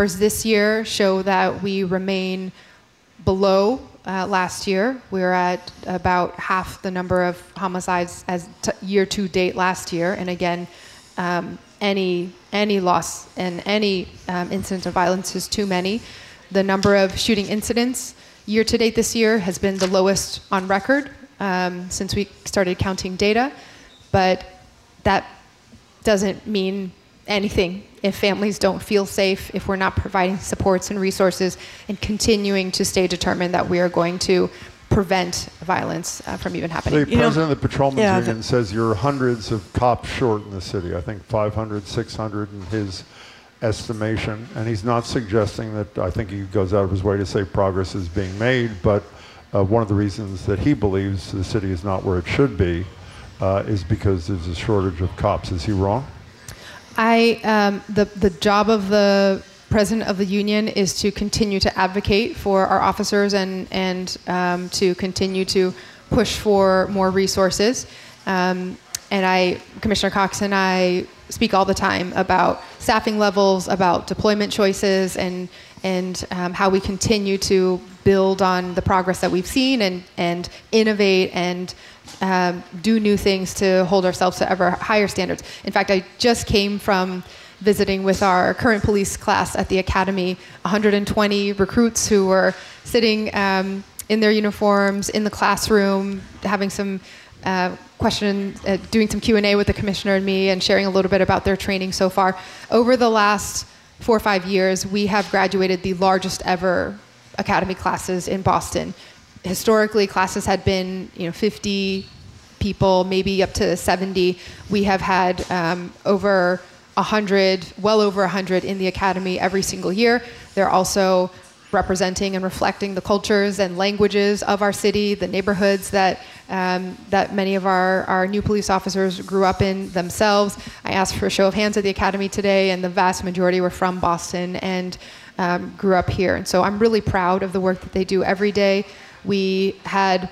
numbers this year show that we remain below last year. We're at about half the number of homicides as year to date last year. And again, any loss and any incident of violence is too many. The number of shooting incidents year to date this year has been the lowest on record since we started counting data. But that doesn't mean anything if families don't feel safe, if we're not providing supports and resources and continuing to stay determined that we are going to prevent violence from even happening. The president of the Patrolmen's Union says you're hundreds of cops short in the city. I think 500, 600 in his estimation. And he's not suggesting that, I think he goes out of his way to say progress is being made, but one of the reasons that he believes the city is not where it should be is because there's a shortage of cops. Is he wrong? The job of the president of the union is to continue to advocate for our officers and to continue to push for more resources. Commissioner Cox and I speak all the time about staffing levels, about deployment choices, and how we continue to build on the progress that we've seen and innovate and do new things to hold ourselves to ever higher standards. In fact, I just came from visiting with our current police class at the academy, 120 recruits who were sitting in their uniforms in the classroom, having some doing some Q&A with the commissioner and me and sharing a little bit about their training so far. Over the last 4 or 5 years, we have graduated the largest ever academy classes in Boston. Historically, classes had been 50 people, maybe up to 70. We have had over 100, well over 100 in the academy every single year. They're also representing and reflecting the cultures and languages of our city, the neighborhoods that many of our new police officers grew up in themselves. I asked for a show of hands at the academy today, and the vast majority were from Boston and grew up here. And so I'm really proud of the work that they do every day. We had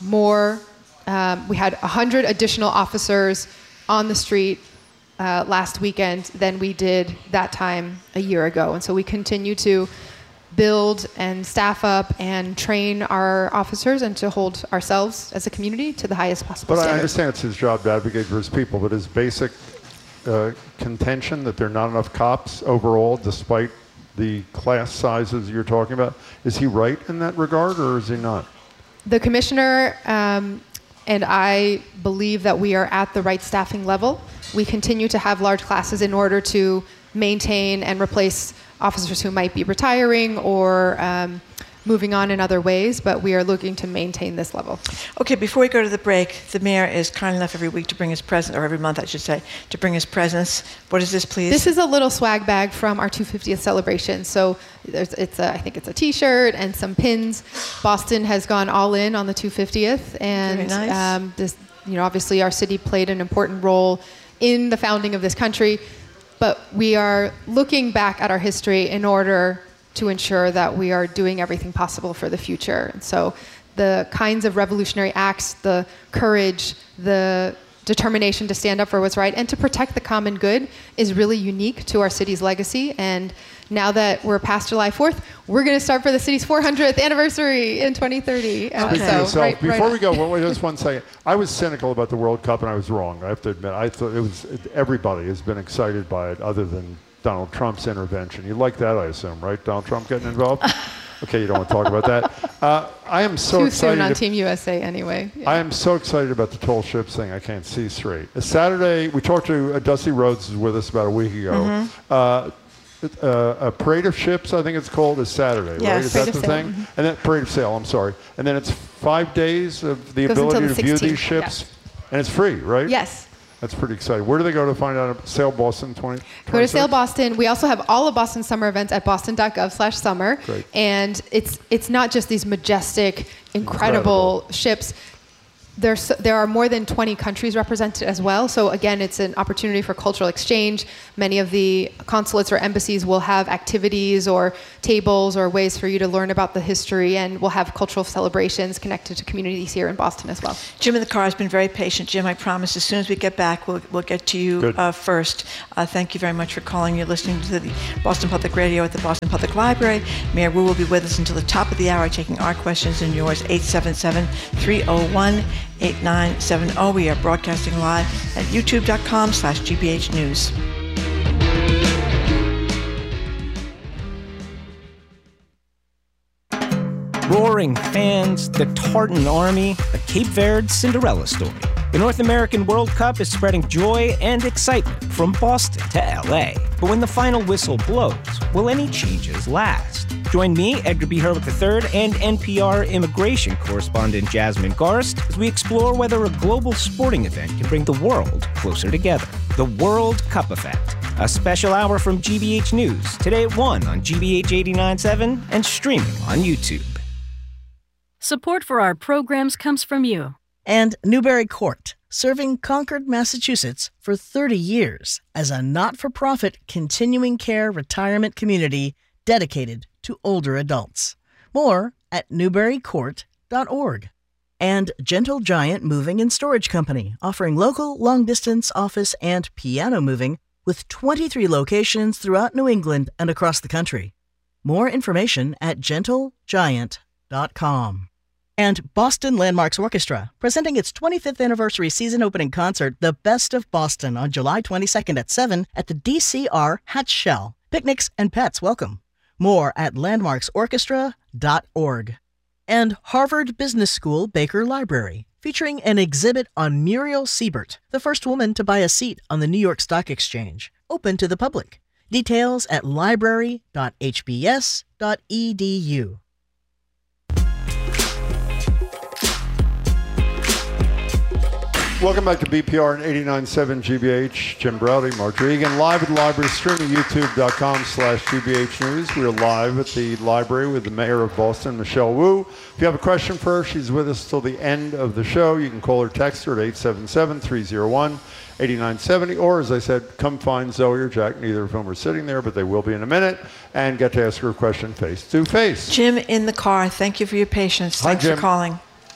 100 additional officers on the street last weekend than we did that time a year ago. And so we continue to build and staff up and train our officers and to hold ourselves as a community to the highest possible standard. But I understand it's his job to advocate for his people, but his basic contention that there are not enough cops overall, despite the class sizes you're talking about, is he right in that regard, or is he not? The commissioner and I believe that we are at the right staffing level. We continue to have large classes in order to maintain and replace officers who might be retiring or moving on in other ways, but we are looking to maintain this level. Okay, before we go to the break, the mayor is kind enough every week to bring his present, or every month I should say, to bring his presents. What is this, please? This is a little swag bag from our 250th celebration. So I think it's a t-shirt and some pins. Boston has gone all in on the 250th, and very nice. This, obviously our city played an important role in the founding of this country, but we are looking back at our history in order to ensure that we are doing everything possible for the future. And so the kinds of revolutionary acts, the courage, the determination to stand up for what's right and to protect the common good is really unique to our city's legacy. And now that we're past July 4th, we're going to start for the city's 400th anniversary in 2030. Before we go, just one second. I was cynical about the World Cup, and I was wrong. I have to admit. I thought everybody has been excited by it other than Donald Trump's intervention. You like that, I assume, right? Donald Trump getting involved? Okay, you don't want to talk about that. I am so excited. Too soon on Team USA anyway. Yeah. I am so excited about the tall ships thing. I can't see straight. Saturday, we talked to Dusty Rhodes was with us about a week ago. Mm-hmm. A parade of ships, I think it's called, is Saturday, yes. right? Is that the thing? Mm-hmm. And then parade of sail, I'm sorry. And then it's 5 days of the ability to view these ships. Yes. And it's free, right? Yes. That's pretty exciting. Where do they go to find out? Sail Boston 20? Go to Sail Boston. We also have all of Boston's summer events at boston.gov/summer. Great. And it's not just these majestic, incredible ships. there are more than 20 countries represented as well. So again, it's an opportunity for cultural exchange. Many of the consulates or embassies will have activities or tables or ways for you to learn about the history, and we'll have cultural celebrations connected to communities here in Boston as well. Jim in the car has been very patient. Jim, I promise as soon as we get back, we'll get to you first. Thank you very much for calling. You're listening to the Boston Public Radio at the Boston Public Library. Mayor Wu will be with us until the top of the hour, taking our questions and yours, 877-301-8970. We are broadcasting live at youtube.com/GBH News. Roaring fans, the Tartan Army, a Cape Verde Cinderella story. The North American World Cup is spreading joy and excitement from Boston to LA. But when the final whistle blows, will any changes last? Join me, Edgar B. Hurlick III, and NPR immigration correspondent Jasmine Garst as we explore whether a global sporting event can bring the world closer together. The World Cup Effect, a special hour from GBH News, today at 1 on GBH 89.7 and streaming on YouTube. Support for our programs comes from you. And Newbury Court, serving Concord, Massachusetts for 30 years as a not-for-profit continuing care retirement community dedicated to older adults. More at newburycourt.org. And Gentle Giant Moving and Storage Company, offering local, long-distance office and piano moving with 23 locations throughout New England and across the country. More information at gentlegiant.com. And Boston Landmarks Orchestra, presenting its 25th anniversary season opening concert, The Best of Boston, on July 22nd at 7 at the DCR Hatch Shell. Picnics and pets welcome. More at landmarksorchestra.org. And Harvard Business School Baker Library, featuring an exhibit on Muriel Siebert, the first woman to buy a seat on the New York Stock Exchange, open to the public. Details at library.hbs.edu. Welcome back to BPR and 89.7 GBH. Jim Browdy, Marjorie Egan, live at the library, streaming youtube.com/GBH News. We're live at the library with the mayor of Boston, Michelle Wu. If you have a question for her, she's with us till the end of the show. You can call or text her at 877-301-8970. Or, as I said, come find Zoe or Jack. Neither of whom are sitting there, but they will be in a minute, and get to ask her a question face to face. Jim in the car, thank you for your patience. Thanks for calling.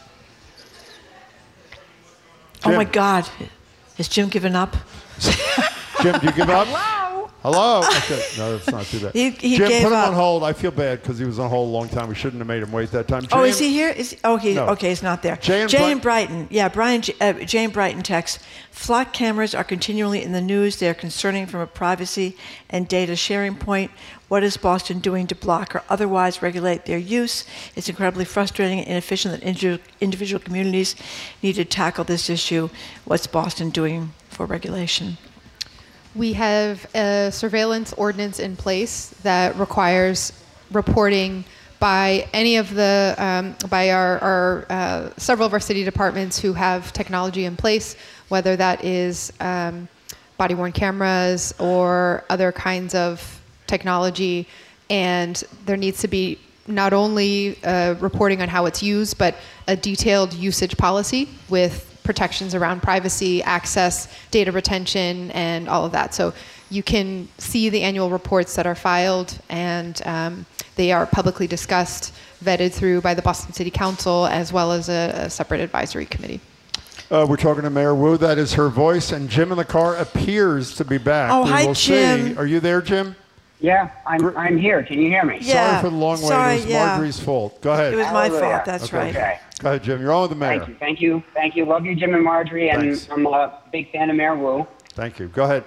Jim. Oh my God, has Jim given up? Jim, do you give up? Hello? Okay. No, that's not too bad. He Jim, gave put him up. on hold. I feel bad because he was on hold a long time. We shouldn't have made him wait that time. Jim? Oh, is he here? No. Okay, he's not there. Jay in Brighton. Yeah, Jay in Brighton texts, flock cameras are continually in the news. They are concerning from a privacy and data sharing point. What is Boston doing to block or otherwise regulate their use? It's incredibly frustrating and inefficient that individual communities need to tackle this issue. What's Boston doing for regulation? We have a surveillance ordinance in place that requires reporting by any of the, by our several of our city departments who have technology in place, whether that is body-worn cameras or other kinds of technology. And there needs to be not only reporting on how it's used, but a detailed usage policy with protections around privacy, access, data retention, and all of that. So you can see the annual reports that are filed, and they are publicly discussed, vetted through by the Boston City Council, as well as a separate advisory committee. We're talking to Mayor Wu. That is her voice. And Jim in the car appears to be back. Oh, hi, Jim. See. Are you there, Jim? Yeah, I'm here. Can you hear me? Yeah. Sorry for the long wait. It was Marjorie's fault. Go ahead. It was my fault. That's right. Okay. Go ahead, Jim. You're on with the mayor. Thank you. Love you, Jim and Marjorie, and Thanks. I'm a big fan of Mayor Wu. Thank you. Go ahead.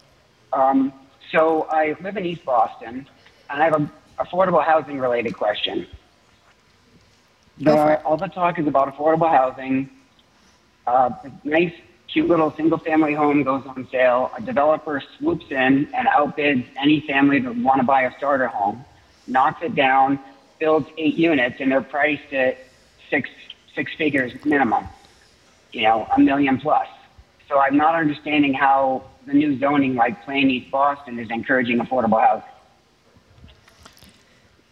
So I live in East Boston, and I have an affordable housing related question. All the talk is about affordable housing. A nice, cute little single-family home goes on sale. A developer swoops in and outbids any family that want to buy a starter home, knocks it down, builds 8 units, and they're priced at six figures minimum, $1 million plus. So I'm not understanding how the new zoning, like Plain East Boston, is encouraging affordable housing.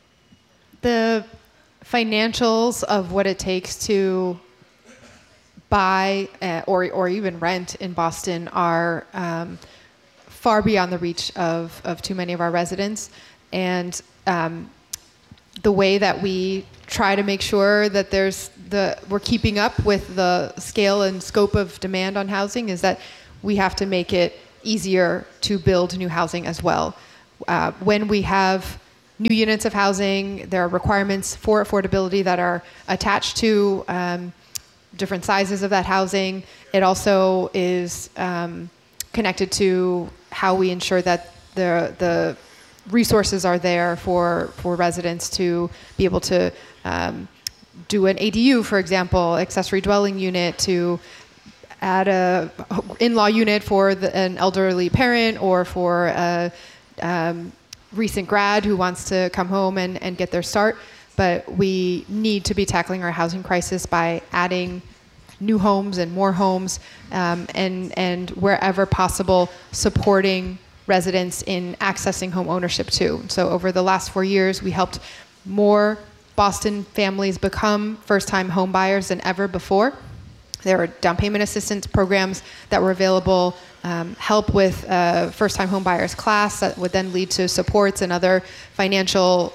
The financials of what it takes to buy or even rent in Boston are far beyond the reach of too many of our residents. And the way that we try to make sure that we're keeping up with the scale and scope of demand on housing is that we have to make it easier to build new housing as well. When we have new units of housing, there are requirements for affordability that are attached to different sizes of that housing. It also is connected to how we ensure that the resources are there for residents to be able to do an ADU, for example, accessory dwelling unit, to add a in-law unit for an elderly parent or for a recent grad who wants to come home and get their start. But we need to be tackling our housing crisis by adding new homes and more homes, and wherever possible, supporting residents in accessing home ownership too. So over the last 4 years, we helped more Boston families become first-time home buyers than ever before. There were down payment assistance programs that were available, help with first-time home buyers class that would then lead to supports and other financial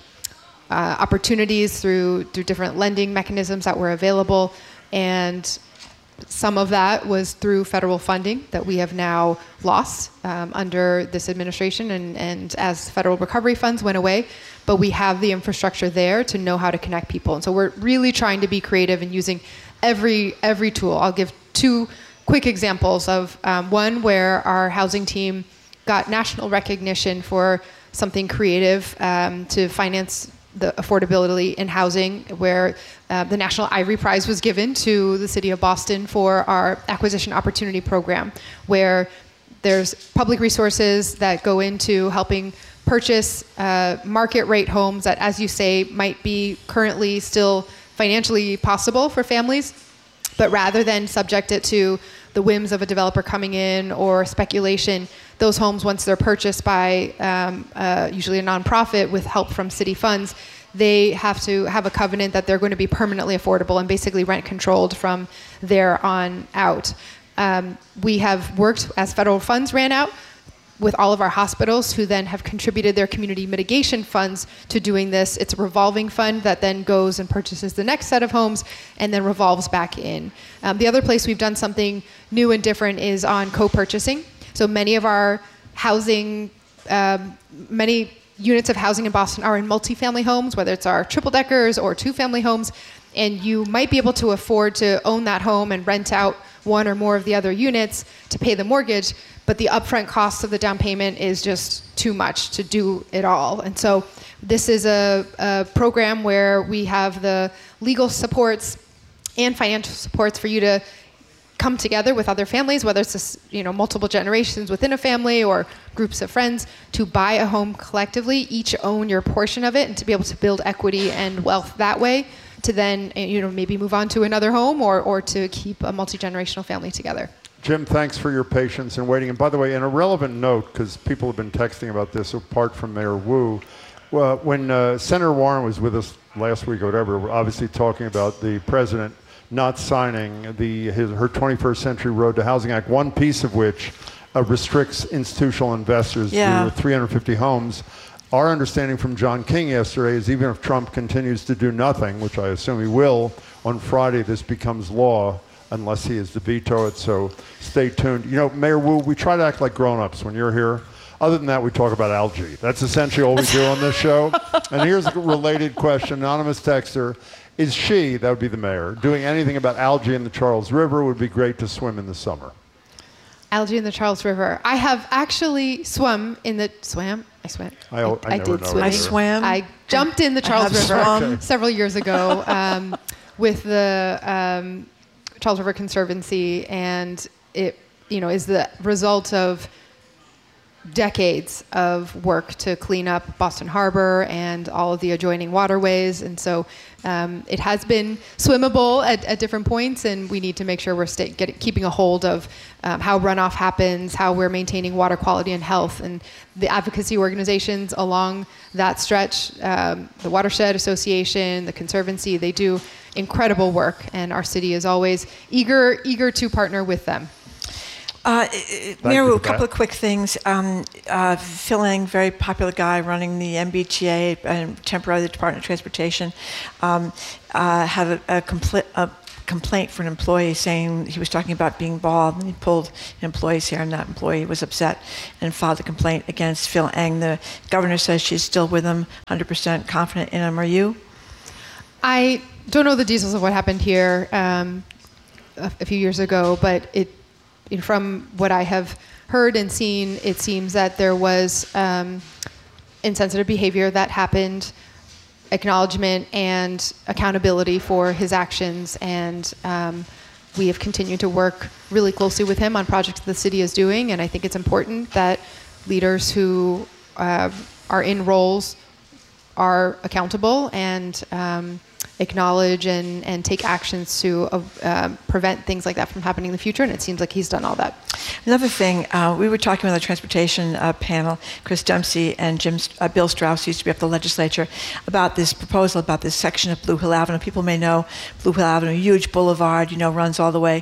opportunities through different lending mechanisms that were available. And some of that was through federal funding that we have now lost under this administration and as federal recovery funds went away. But we have the infrastructure there to know how to connect people. And so we're really trying to be creative and using every tool. I'll give two quick examples of one where our housing team got national recognition for something creative to finance the affordability in housing, where the National Ivory Prize was given to the city of Boston for our acquisition opportunity program, where there's public resources that go into helping purchase market rate homes that, as you say, might be currently still financially possible for families, but rather than subject it to the whims of a developer coming in or speculation, those homes, once they're purchased by usually a nonprofit with help from city funds, they have to have a covenant that they're going to be permanently affordable and basically rent controlled from there on out. We have worked, as federal funds ran out, with all of our hospitals who then have contributed their community mitigation funds to doing this. It's a revolving fund that then goes and purchases the next set of homes and then revolves back in. The other place we've done something new and different is on co-purchasing. So many of our housing, many units of housing in Boston are in multifamily homes, whether it's our triple deckers or two-family homes, and you might be able to afford to own that home and rent out one or more of the other units to pay the mortgage, but the upfront cost of the down payment is just too much to do it all. And so this is a program where we have the legal supports and financial supports for you to come together with other families, whether it's multiple generations within a family or groups of friends, to buy a home collectively, each own your portion of it, and to be able to build equity and wealth that way, to then maybe move on to another home or to keep a multi-generational family together. Jim, thanks for your patience and waiting. And by the way, in a relevant note, because people have been texting about this apart from Mayor Wu, when Senator Warren was with us last week or whatever, we're obviously talking about the president not signing her 21st Century Road to Housing Act, one piece of which restricts institutional investors to 350 homes. Our understanding from John King yesterday is even if Trump continues to do nothing, which I assume he will, on Friday this becomes law unless he is to veto it, so stay tuned. Mayor Wu, we try to act like grown-ups when you're here. Other than that, we talk about algae. That's essentially all we do on this show. And here's a related question. Anonymous texter, is she, that would be the mayor, doing anything about algae in the Charles River? Would be great to swim in the summer. Algae in the Charles River. I have actually swum in the, swam? I swam. I did swim. I swam. I jumped in the Charles River several years ago with the Charles River Conservancy, and it is the result of decades of work to clean up Boston Harbor and all of the adjoining waterways. And so it has been swimmable at different points, and we need to make sure we're keeping a hold of how runoff happens, how we're maintaining water quality and health. And the advocacy organizations along that stretch, the Watershed Association, the Conservancy, they do incredible work, and our city is always eager to partner with them. Mayor, a couple of quick things. Phil Eng, very popular guy running the MBTA and temporarily the Department of Transportation, had a complaint for an employee saying he was talking about being bald, and he pulled an employee's hair, and that employee was upset and filed a complaint against Phil Eng. The governor says she's still with him, 100% confident in him. Are you? I don't know the details of what happened here a few years ago, but from what I have heard and seen, it seems that there was insensitive behavior that happened, acknowledgement and accountability for his actions, and we have continued to work really closely with him on projects the city is doing, and I think it's important that leaders who are in roles are accountable and acknowledge and take actions to prevent things like that from happening in the future, and it seems like he's done all that. Another thing, we were talking with the transportation panel, Chris Dempsey and Bill Strauss, used to be up at the legislature, about this proposal, about this section of Blue Hill Avenue. People may know Blue Hill Avenue, huge boulevard, runs all the way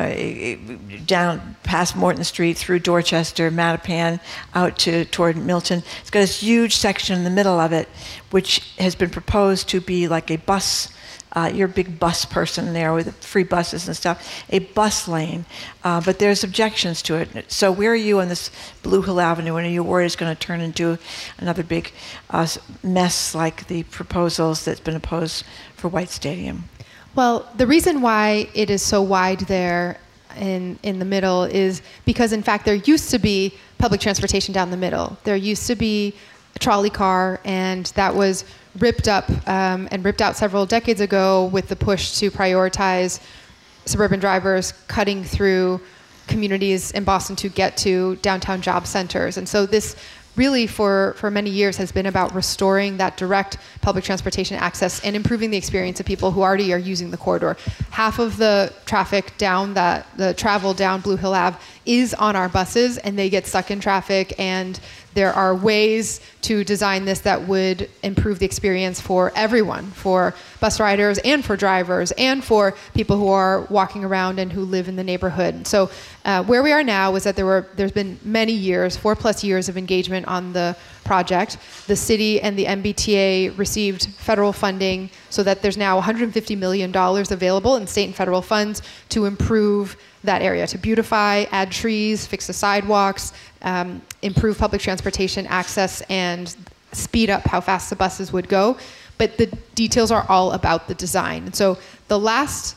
down past Morton Street, through Dorchester, Mattapan, out toward Milton. It's got this huge section in the middle of it, which has been proposed to be like a bus. You're a big bus person there with free buses and stuff, a bus lane, but there's objections to it. So where are you on this Blue Hill Avenue, and are you worried it's going to turn into another big mess like the proposals that's been opposed for White Stadium? Well, the reason why it is so wide there in the middle is because, in fact, there used to be public transportation down the middle. There used to be a trolley car, and that was ripped up and ripped out several decades ago with the push to prioritize suburban drivers cutting through communities in Boston to get to downtown job centers. And so this really for many years has been about restoring that direct public transportation access and improving the experience of people who already are using the corridor. Half of the traffic the travel down Blue Hill Ave is on our buses, and they get stuck in traffic, and there are ways to design this that would improve the experience for everyone, for bus riders and for drivers and for people who are walking around and who live in the neighborhood. So where we are now is that there's been many years, 4+ years of engagement on the project. The city and the MBTA received federal funding so that there's now $150 million available in state and federal funds to improve that area, to beautify, add trees, fix the sidewalks, improve public transportation access, and speed up how fast the buses would go. But the details are all about the design. And so the last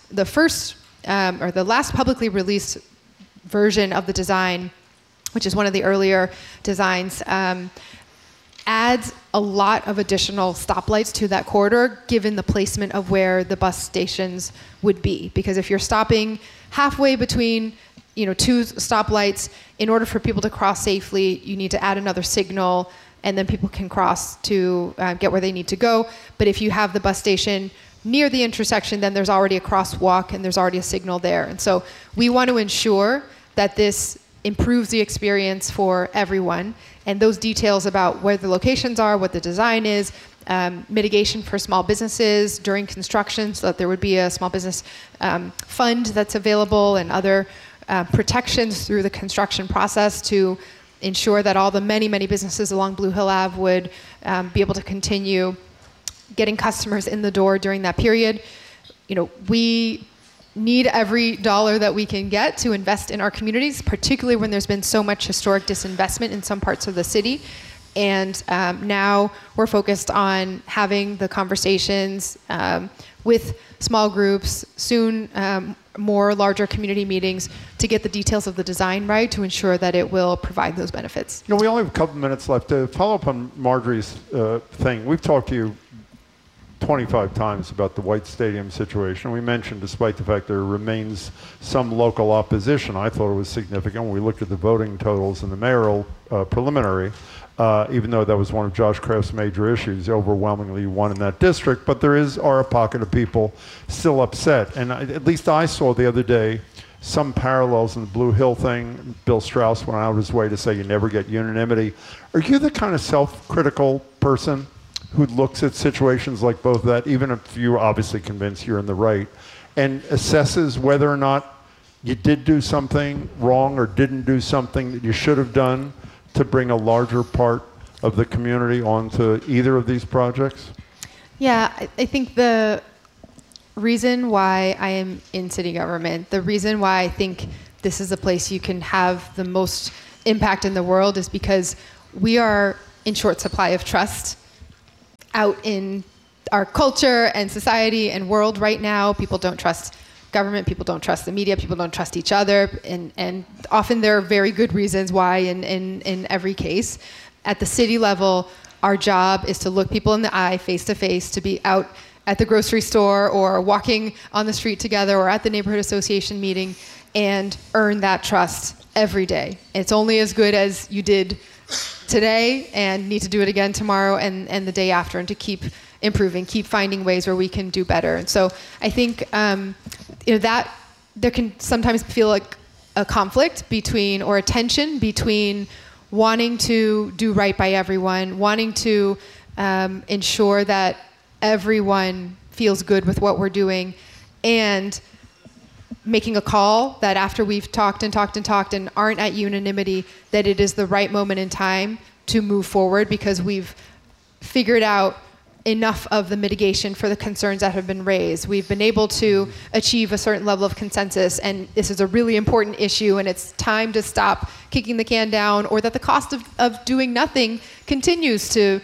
publicly released version of the design, which is one of the earlier designs, adds a lot of additional stoplights to that corridor, given the placement of where the bus stations would be. Because if you're stopping halfway between two stoplights, in order for people to cross safely, you need to add another signal, and then people can cross to get where they need to go. But if you have the bus station near the intersection, then there's already a crosswalk and there's already a signal there. And so we want to ensure that this improves the experience for everyone. And those details about where the locations are, what the design is, mitigation for small businesses during construction, so that there would be a small business fund that's available, and other protections through the construction process to ensure that all the many, many businesses along Blue Hill Ave would be able to continue getting customers in the door during that period. We need every dollar that we can get to invest in our communities, particularly when there's been so much historic disinvestment in some parts of the city. And now we're focused on having the conversations with small groups, soon more larger community meetings, to get the details of the design right, to ensure that it will provide those benefits. We only have a couple minutes left. To follow up on Marjorie's thing, we've talked to you 25 times about the White Stadium situation. We mentioned, despite the fact there remains some local opposition, I thought it was significant when we looked at the voting totals in the mayoral preliminary, even though that was one of Josh Kraft's major issues, overwhelmingly won in that district. But there are a pocket of people still upset. And at least I saw the other day some parallels in the Blue Hill thing. Bill Strauss went out of his way to say you never get unanimity. Are you the kind of self-critical person who looks at situations like both that, even if you're obviously convinced you're in the right, and assesses whether or not you did do something wrong or didn't do something that you should have done to bring a larger part of the community onto either of these projects? Yeah, I think the reason why I am in city government, the reason why I think this is a place you can have the most impact in the world is because we are in short supply of trust out in our culture and society and world right now. People don't trust government, people don't trust the media, people don't trust each other, and often there are very good reasons why in every case. At the city level, our job is to look people in the eye face to face, to be out at the grocery store or walking on the street together or at the neighborhood association meeting and earn that trust every day. It's only as good as you did today and need to do it again tomorrow and the day after, and to keep improving, keep finding ways where we can do better. And so I think that there can sometimes feel like a conflict between, or a tension between, wanting to do right by everyone, wanting to ensure that everyone feels good with what we're doing, and making a call that after we've talked and talked and talked and aren't at unanimity, that it is the right moment in time to move forward because we've figured out enough of the mitigation for the concerns that have been raised. We've been able to achieve a certain level of consensus, and this is a really important issue, and it's time to stop kicking the can down, or that the cost of doing nothing continues to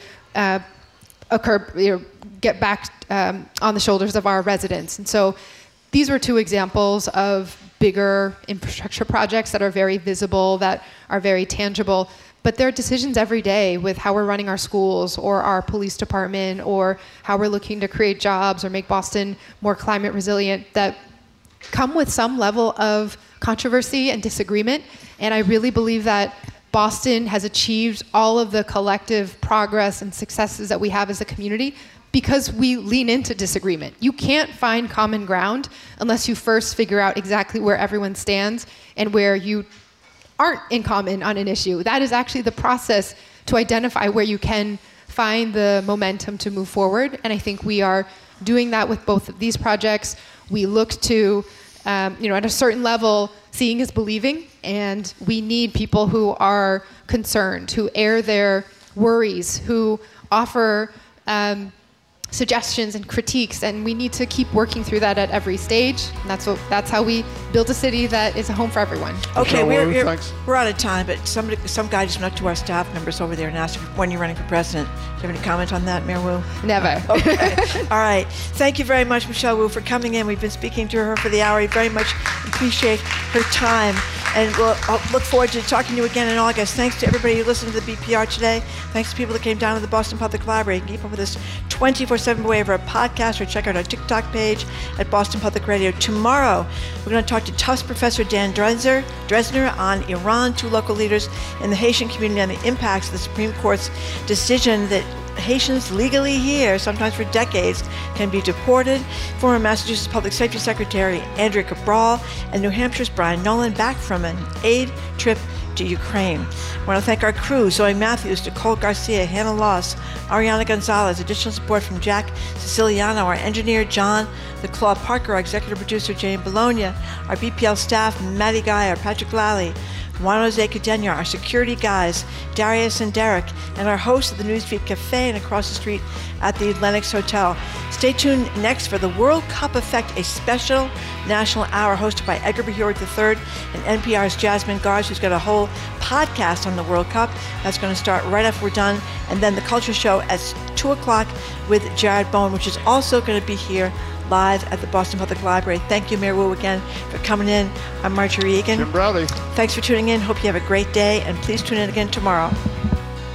occur, get back on the shoulders of our residents. And so these were two examples of bigger infrastructure projects that are very visible, that are very tangible. But there are decisions every day with how we're running our schools or our police department, or how we're looking to create jobs or make Boston more climate resilient, that come with some level of controversy and disagreement. And I really believe that Boston has achieved all of the collective progress and successes that we have as a community because we lean into disagreement. You can't find common ground unless you first figure out exactly where everyone stands and where you aren't in common on an issue. That is actually the process to identify where you can find the momentum to move forward. And I think we are doing that with both of these projects. We look to, at a certain level, seeing is believing, and we need people who are concerned, who air their worries, who offer suggestions and critiques, and we need to keep working through that at every stage. And that's how we build a city that is a home for everyone. Okay, we're out of time, but some guy just went up to our staff members over there and asked when you're running for president. Do you have any comment on that, Mayor Wu? Never. Okay. All right. Thank you very much, Michelle Wu, for coming in. We've been speaking to her for the hour. We very much appreciate her time, and I'll look forward to talking to you again in August. Thanks to everybody who listened to the BPR today. Thanks to people that came down to the Boston Public Library. You can keep up with us 24/7 by way of our podcast, or check out our TikTok page at Boston Public Radio. Tomorrow, we're going to talk to Tufts professor Dan Dresner on Iran, two local leaders in the Haitian community, and the impacts of the Supreme Court's decision that Haitians legally here, sometimes for decades, can be deported. Former Massachusetts Public Safety Secretary Andrea Cabral and New Hampshire's Brian Nolan back from an aid trip to Ukraine. I want to thank our crew, Zoe Matthews, Nicole Garcia, Hannah Loss, Ariana Gonzalez, additional support from Jack Siciliano, our engineer John the Claw Parker, our executive producer Jane Bologna, our BPL staff Maddie Guy, our Patrick Lally, Juan Jose Cadena, our security guys, Darius and Derek, and our host of the Newsfeed Cafe and across the street at the Lennox Hotel. Stay tuned next for the World Cup Effect, a special national hour hosted by Edgar B. Hewitt III and NPR's Jasmine Garz, who's got a whole podcast on the World Cup. That's going to start right after we're done. And then the Culture Show at 2 o'clock with Jared Bowen, which is also going to be here live at the Boston Public Library. Thank you, Mayor Wu, again for coming in. I'm Marjorie Egan. Jim Browdy. Thanks for tuning in. Hope you have a great day, and please tune in again tomorrow.